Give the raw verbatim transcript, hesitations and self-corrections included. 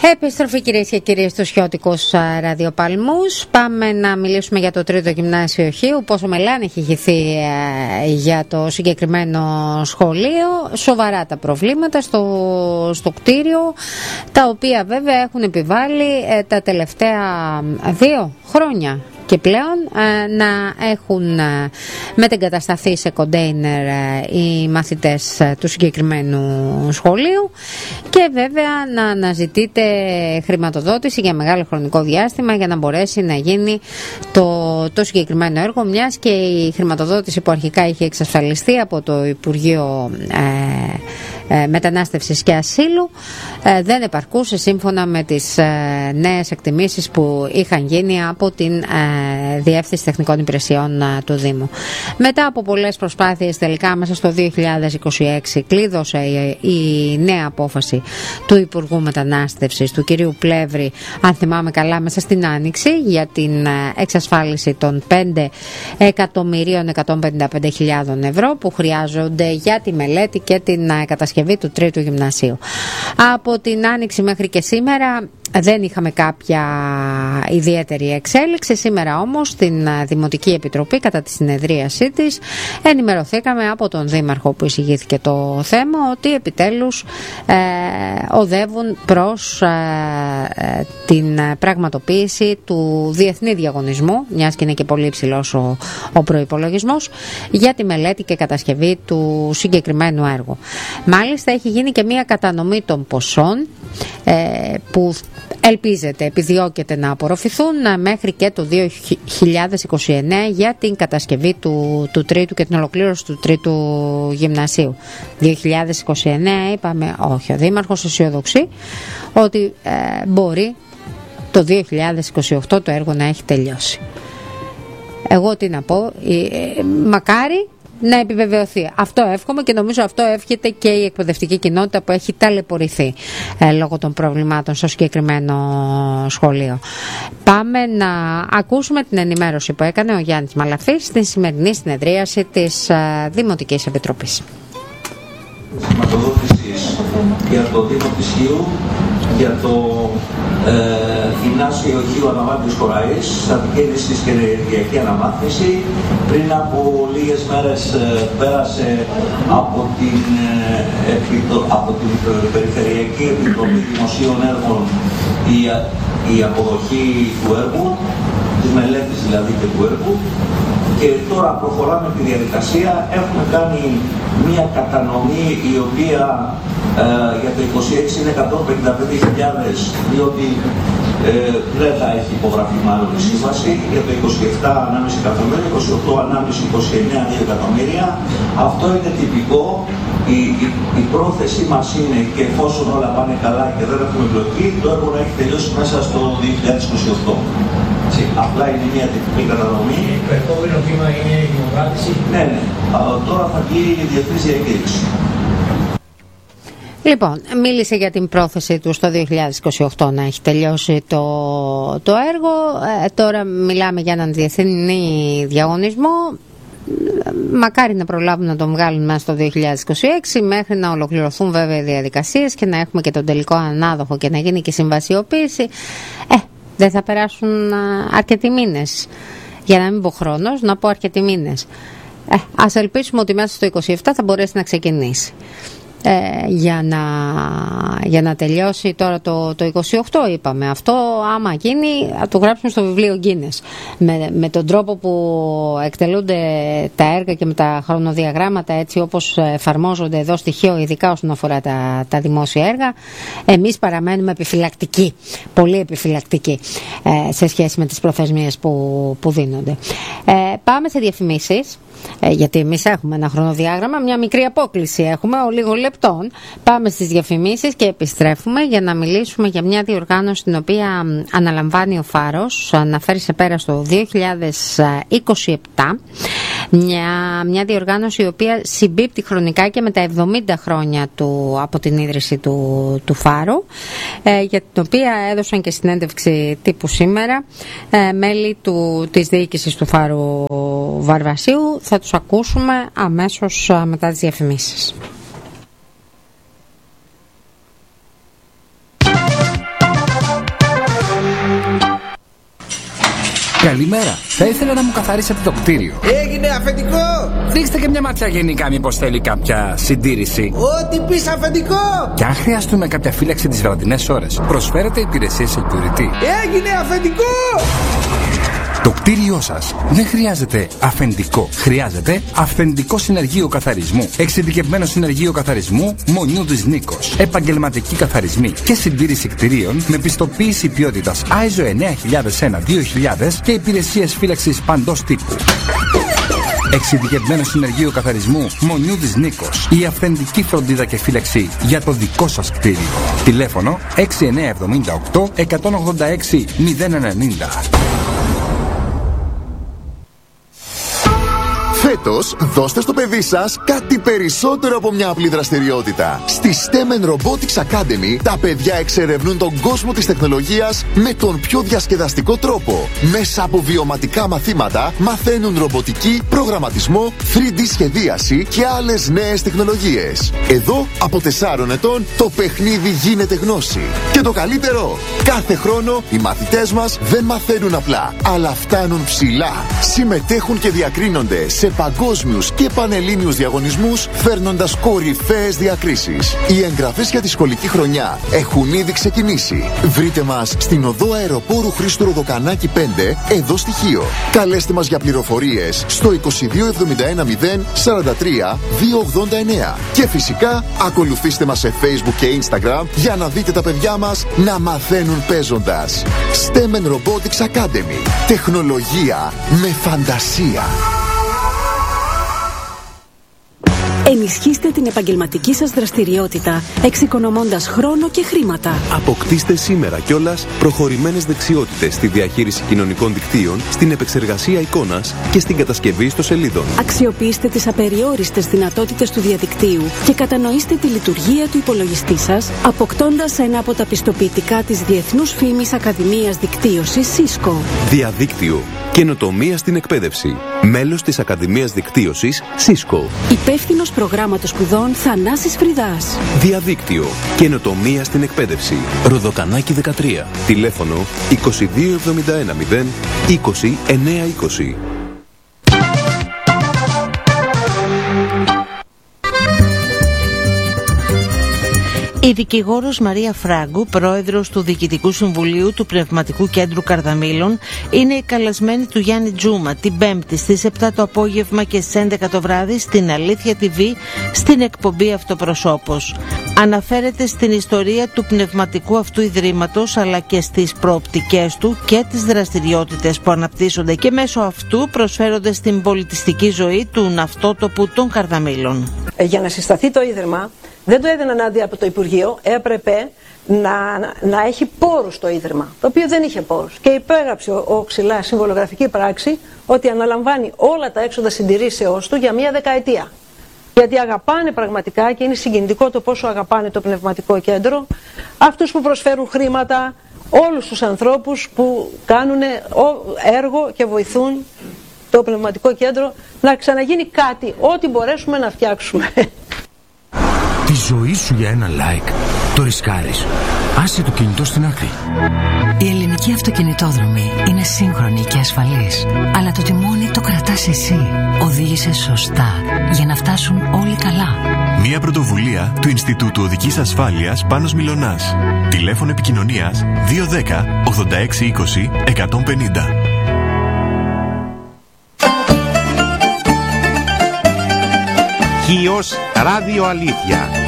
Επιστροφή κυρίες και κύριοι στους χιώτικους ραδιοπαλμούς. Πάμε να μιλήσουμε για το τρίτο γυμνάσιο Χίου. Πόσο μελάνη έχει χυθεί για το συγκεκριμένο σχολείο. Σοβαρά τα προβλήματα στο, στο κτίριο, τα οποία βέβαια έχουν επιβάλει τα τελευταία δύο χρόνια και πλέον ε, να έχουν ε, μετεγκατασταθεί σε κοντέινερ ε, οι μαθητές ε, του συγκεκριμένου σχολείου και βέβαια να αναζητείται χρηματοδότηση για μεγάλο χρονικό διάστημα για να μπορέσει να γίνει το, το συγκεκριμένο έργο, μιας και η χρηματοδότηση που αρχικά είχε εξασφαλιστεί από το Υπουργείο ε, Μετανάστευσης και Ασύλου ε, δεν επαρκούσε σύμφωνα με τις ε, νέες εκτιμήσεις που είχαν γίνει από την ε, Διεύθυνση Τεχνικών Υπηρεσιών ε, του Δήμου. Μετά από πολλές προσπάθειες, τελικά μέσα στο δύο χιλιάδες είκοσι έξι κλείδωσε η, η νέα απόφαση του Υπουργού Μετανάστευσης, του κυρίου Πλεύρη, αν θυμάμαι καλά, μέσα στην Άνοιξη, για την ε, εξασφάλιση των πέντε εκατομμυρίων εκατόν πενήντα πέντε χιλιάδων ευρώ που χρειάζονται για τη μελέτη και την ε, κατασκευή του τρίτου γυμνασίου. Από την Άνοιξη μέχρι και σήμερα δεν είχαμε κάποια ιδιαίτερη εξέλιξη. Σήμερα όμως στην Δημοτική Επιτροπή, κατά τη συνεδρίασή της, ενημερωθήκαμε από τον Δήμαρχο που εισηγήθηκε το θέμα ότι επιτέλους ε, οδεύουν προς ε, την πραγματοποίηση του διεθνή διαγωνισμού, μιας και είναι και πολύ υψηλός ο, ο προϋπολογισμός, για τη μελέτη και κατασκευή του συγκεκριμένου έργου. Μάλιστα έχει γίνει και μια κατανομή των ποσών ε, που ελπίζεται, επιδιώκεται να απορροφηθούν μέχρι και το δύο χιλιάδες είκοσι εννέα για την κατασκευή του, του τρίτου και την ολοκλήρωση του τρίτου γυμνασίου. δύο χιλιάδες είκοσι εννέα είπαμε, όχι, ο Δήμαρχος αισιοδοξεί ότι ε, μπορεί το δύο χιλιάδες είκοσι οκτώ το έργο να έχει τελειώσει. Εγώ τι να πω, ε, μακάρι να επιβεβαιωθεί. Αυτό εύχομαι και νομίζω αυτό εύχεται και η εκπαιδευτική κοινότητα που έχει ταλαιπωρηθεί ε, λόγω των προβλημάτων στο συγκεκριμένο σχολείο. Πάμε να ακούσουμε την ενημέρωση που έκανε ο Γιάννης Μαλαφής στην σημερινή συνεδρίαση της ε, Δημοτικής Επιτροπής. Χρηματοδότησης για το Δήμο της Χίου, για το ε, γυμνάσιο Χίου Αναμάθησης Κοραής, αντικίνησης και ενεργειακή αναμάθηση. Πριν από λίγες μέρες ε, πέρασε από την, ε, επιτρο, από την Περιφερειακή Επιτροπή Δημοσίων Έργων η, η αποδοχή του έργου, της μελέτης δηλαδή και του έργου. Και τώρα προχωράμε τη διαδικασία. Έχουμε κάνει μια κατανομή η οποία ε, για το είκοσι έξι είναι εκατόν πενήντα πέντε χιλιάδες, διότι ε, δεν θα έχει υπογραφεί μάλλον η σύμβαση. Για το είκοσι επτά ανάμιση εκατομμύρια, είκοσι οκτώ ανάμιση, είκοσι εννέα δύο εκατομμύρια. Αυτό είναι τυπικό. Η, η, η πρόθεσή μας είναι, και εφόσον όλα πάνε καλά και δεν έχουμε μπλοκή, το έργο να έχει τελειώσει μέσα στο δύο χιλιάδες είκοσι οκτώ. Απλά είναι μια τυπική κατανομή. Το επόμενο βήμα είναι η δημοκράτηση. Ναι, ναι. Τώρα θα βγει η διεθνής διακήρυξη. Λοιπόν, μίλησε για την πρόθεση του στο δύο χιλιάδες είκοσι οκτώ να έχει τελειώσει το, το έργο. Ε, τώρα μιλάμε για έναν διεθνή διαγωνισμό. Μακάρι να προλάβουν να τον βγάλουν μέσα στο δύο χιλιάδες είκοσι έξι, μέχρι να ολοκληρωθούν βέβαια οι διαδικασίες και να έχουμε και τον τελικό ανάδοχο και να γίνει και συμβασιοποίηση. Ε, δεν θα περάσουν α, αρκετοί μήνες. Για να μην πω χρόνος, να πω αρκετοί μήνες. Ε, ας ελπίσουμε ότι μέσα στο είκοσι επτά θα μπορέσει να ξεκινήσει. Ε, για, να, για να τελειώσει τώρα το, το είκοσι οκτώ είπαμε. Αυτό άμα γίνει θα το γράψουμε στο βιβλίο Guinness. Με, με τον τρόπο που εκτελούνται τα έργα και με τα χρονοδιαγράμματα έτσι όπως εφαρμόζονται εδώ στοιχείο, ειδικά όσον αφορά τα, τα δημόσια έργα, εμείς παραμένουμε επιφυλακτικοί, πολύ επιφυλακτικοί ε, σε σχέση με τις προθεσμίες που, που δίνονται. Ε, πάμε σε διαφημίσεις. Ε, γιατί εμείς έχουμε ένα χρονοδιάγραμμα, μια μικρή απόκληση έχουμε ο λίγων λεπτών. Πάμε στις διαφημίσεις και επιστρέφουμε για να μιλήσουμε για μια διοργάνωση την οποία αναλαμβάνει ο Φάρος να φέρει σε πέρα στο δύο χιλιάδες είκοσι επτά. Μια, μια διοργάνωση η οποία συμπίπτει χρονικά και με τα εβδομήντα χρόνια του, από την ίδρυση του, του Φάρου, ε, για την οποία έδωσαν και συνέντευξη τύπου σήμερα ε, μέλη του, της διοίκησης του Φάρου Βαρβασίου. Θα τους ακούσουμε αμέσως μετά τις διαφημίσεις. Καλημέρα. Θα ήθελα να μου καθαρίσετε το κτίριο. Έγινε αφεντικό! Δείξτε και μια ματιά γενικά, μήπως θέλει κάποια συντήρηση. Ό,τι πεις αφεντικό! Και αν χρειαστούμε κάποια φύλαξη τις βραδινές ώρες, προσφέρετε υπηρεσίες security. Έγινε αφεντικό! Το κτίριό σας δεν χρειάζεται αφεντικό. Χρειάζεται αυθεντικό συνεργείο καθαρισμού. Εξειδικευμένο συνεργείο καθαρισμού Μονιούδης Νίκος. Επαγγελματικοί καθαρισμοί και συντήρηση κτιρίων με πιστοποίηση ποιότητας άι ες ο εννιά χιλιάδες ένα δύο χιλιάδες και υπηρεσίες φύλαξης παντός τύπου. Εξειδικευμένο συνεργείο καθαρισμού Μονιούδης Νίκος. Η αυθεντική φροντίδα και φύλαξη για το δικό σας κτίριο. Τηλέφωνο έξι εννιά εβδομήντα οκτώ εκατόν ογδόντα έξι μηδέν ενενήντα. Φέτος, δώστε στο παιδί σας κάτι περισσότερο από μια απλή δραστηριότητα. Στη στέμ εντ Robotics Academy, τα παιδιά εξερευνούν τον κόσμο της τεχνολογίας με τον πιο διασκεδαστικό τρόπο. Μέσα από βιωματικά μαθήματα, μαθαίνουν ρομποτική, προγραμματισμό, θρι ντι σχεδίαση και άλλες νέες τεχνολογίες. Εδώ, από τεσσάρων ετών, το παιχνίδι γίνεται γνώση. Και το καλύτερο, κάθε χρόνο οι μαθητές μας δεν μαθαίνουν απλά, αλλά φτάνουν ψηλά. Συμμετέχουν και διακρίνονται σε παγκόσμιους και πανελλήνιους διαγωνισμούς, φέρνοντας κορυφαίες διακρίσεις. Οι εγγραφές για τη σχολική χρονιά έχουν ήδη ξεκινήσει. Βρείτε μας στην οδό Αεροπόρου Χρήστου Ροδοκανάκη πέντε, εδώ στη Χίο. Καλέστε μας για πληροφορίες στο είκοσι δύο εβδομήντα ένα μηδέν σαράντα τρία διακόσια ογδόντα εννέα. Και φυσικά ακολουθήστε μας σε Facebook και Instagram για να δείτε τα παιδιά μας να μαθαίνουν παίζοντας. στέμ εντ Robotics Academy. Τεχνολογία με φαντασία. Ενισχύστε την επαγγελματική σας δραστηριότητα, εξοικονομώντας χρόνο και χρήματα. Αποκτήστε σήμερα κιόλας προχωρημένες δεξιότητες στη διαχείριση κοινωνικών δικτύων, στην επεξεργασία εικόνας και στην κατασκευή ιστοσελίδων. Αξιοποιήστε τις απεριόριστες δυνατότητες του διαδικτύου και κατανοήστε τη λειτουργία του υπολογιστή σας, αποκτώντας ένα από τα πιστοποιητικά της Διεθνούς Φήμης Ακαδημίας Δικτύωσης Cisco. Διαδίκτυο. Καινοτομία στην εκπαίδευση. Μέλος της Ακαδημίας Δικτύωσης Cisco. Υπεύθυνος προγράμματος σπουδών Θανάσης Φρυδάς. Διαδίκτυο. Καινοτομία στην εκπαίδευση. Ροδοκανάκη δεκατρία. Τηλέφωνο είκοσι δύο εβδομήντα ένα μηδέν είκοσι εννέα είκοσι. Η δικηγόρος Μαρία Φράγκου, πρόεδρος του Διοικητικού Συμβουλίου του Πνευματικού Κέντρου Καρδαμήλων, είναι η καλεσμένη του Γιάννη Τζούμα την Πέμπτη στις επτά το απόγευμα και στις έντεκα το βράδυ στην Αλήθεια τι βι στην εκπομπή Αυτοπροσώπος. Αναφέρεται στην ιστορία του πνευματικού αυτού ιδρύματος αλλά και στις προοπτικές του και τις δραστηριότητες που αναπτύσσονται και μέσω αυτού προσφέρονται στην πολιτιστική ζωή του ναυτότοπου των Καρδαμήλων. Για να συσταθεί το Ίδρυμα, δεν το έδιναν άδεια από το Υπουργείο, έπρεπε να, να έχει πόρους το Ίδρυμα, το οποίο δεν είχε πόρους. Και υπέγραψε ο, ο Ξυλάς συμβολογραφική πράξη ότι αναλαμβάνει όλα τα έξοδα συντηρήσεώς του για μία δεκαετία. Γιατί αγαπάνε πραγματικά και είναι συγκινητικό το πόσο αγαπάνε το πνευματικό κέντρο, αυτούς που προσφέρουν χρήματα, όλους τους ανθρώπους που κάνουν έργο και βοηθούν το πνευματικό κέντρο να ξαναγίνει κάτι, ό,τι μπορέσουμε να φτιάξουμε. Τη ζωή σου για ένα like το ρισκάρεις. Άσε το κινητό στην άκρη. Η ελληνική αυτοκινητόδρομη είναι σύγχρονη και ασφαλής, αλλά το τιμόνι το κρατάς εσύ. Οδήγησε σωστά για να φτάσουν όλοι καλά. Μια πρωτοβουλία του Ινστιτούτου Οδικής Ασφάλειας Πάνος Μιλωνάς. Τηλέφωνο επικοινωνίας δύο ένα μηδέν ογδόντα έξι είκοσι εκατόν πενήντα. Χίος Ράδιο Αλήθεια.